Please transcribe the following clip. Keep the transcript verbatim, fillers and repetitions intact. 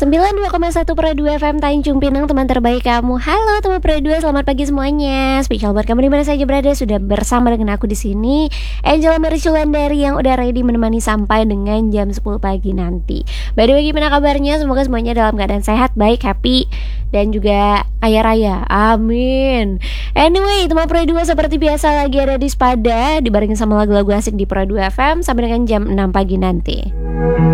sembilan puluh dua koma satu Pro dua F M Tanjung Pinang, teman terbaik kamu. Halo teman Pro dua, selamat pagi semuanya. Spesial buat kamu di mana saja berada, sudah bersama dengan aku di sini, Angela Mariculandari, yang udah ready menemani sampai dengan jam sepuluh pagi nanti. By the way, gimana kabarnya? Semoga semuanya dalam keadaan sehat, baik, happy, dan juga kaya raya. Amin. Anyway, teman Pro dua seperti biasa lagi ada di Spada, dibarengin sama lagu-lagu asik di Pro dua F M sampai dengan jam enam pagi nanti.